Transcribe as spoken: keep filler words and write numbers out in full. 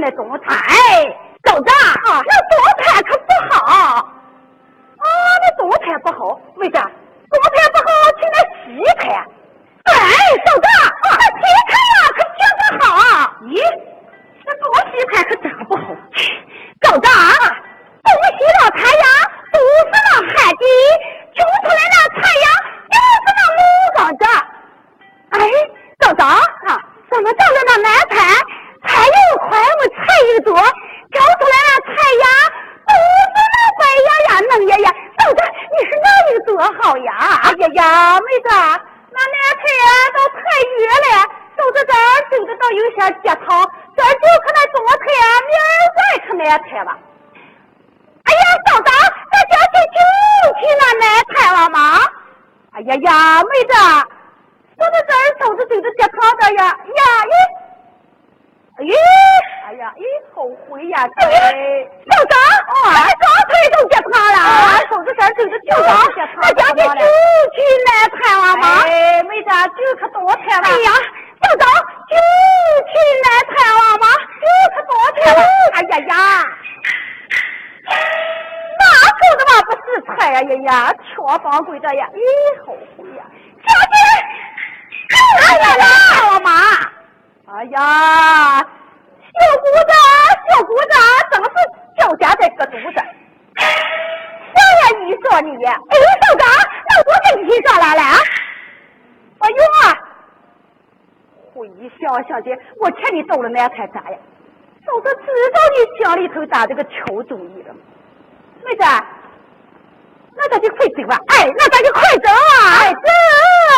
那中菜，走着啊，那中菜可不好啊，那中菜不好，为啥？中菜不好，去那西菜。哎，走着啊，那西菜呀可绝不好。咦，那中西菜可咋不好？走着啊，东西那菜呀都是那海底，穷出来那菜呀就是那木岗子。哎，走着啊，怎么长的那南菜？菜又宽，我菜又多，挑出来那菜呀，都是那白呀呀、嫩呀呀。走着，你说那有多好呀？哎呀呀，妹子，那南菜呀都太远了，走着这儿走着到有些街头，这儿就可那中菜呀，明儿再可南菜了。哎呀，走着，这就去就去那南菜了吗？哎呀呀，妹子，走着这儿走着走着街头这呀呀咦。咦，哎呀，咦，后悔呀！哎，小张，啊，刚才都接他了，啊，手指上走着就着，那将军就去来菜了吗？哎，没子，就可多菜了。哎呀，小张就去来菜了吗？就可多菜了。哎呀呀，那够的嘛不是菜呀呀呀，全放归着呀！咦，后悔呀！将军，哎呀呀，了吗？哎呀，小姑子，小姑子，怎么是脚夹在个肚子？啥呀？你说你？哎，小刚，那我跟你说来了。哎呦啊！回想想姐，我劝你走了那才咋呀？早就知道你心里头打这个臭主意了。妹子，那咱就快走吧。哎，那咱就快走啊！哎，走。